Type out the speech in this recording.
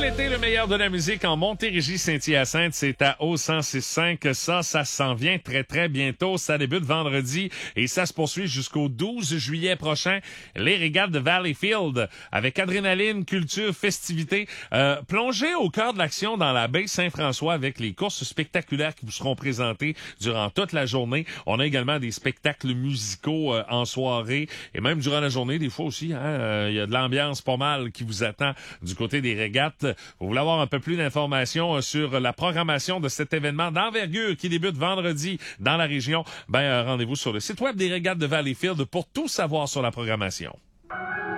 l'été, le meilleur de la musique en Montérégie, Saint-Hyacinthe, c'est à O1065. Ça s'en vient très, très bientôt. Ça débute vendredi et ça se poursuit jusqu'au 12 juillet prochain. Les régates de Valleyfield avec adrénaline, culture, festivité. Plongez au cœur de l'action dans la baie Saint-François avec les courses spectaculaires qui vous seront présentées durant toute la journée. On a également des spectacles musicaux en soirée et même durant la journée, des fois aussi. Il y a de l'ambiance pas mal qui vous attend du côté des régates. Vous voulez avoir un peu plus d'informations sur la programmation de cet événement d'envergure qui débute vendredi dans la région? Rendez-vous sur le site web des régates de Valleyfield pour tout savoir sur la programmation.